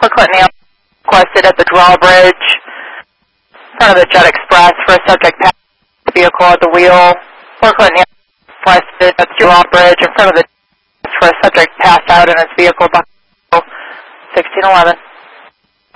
for Clinton requested at the drawbridge in front of the Jet Express for a subject vehicle at the wheel. For Clinton requested at the drawbridge in front of the for a subject passed out in his vehicle by 1611.